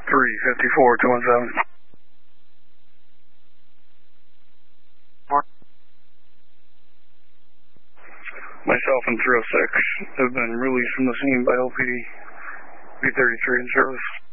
354-217. Myself and 306 have been released from the scene by LPD. B-33 in service.